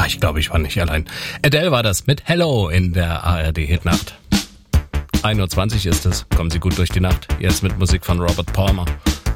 ich glaube, ich war nicht allein. Adele war das mit Hello in der ARD-Hitnacht. 1:20 Uhr ist es. Kommen Sie gut durch die Nacht. Jetzt mit Musik von Robert Palmer.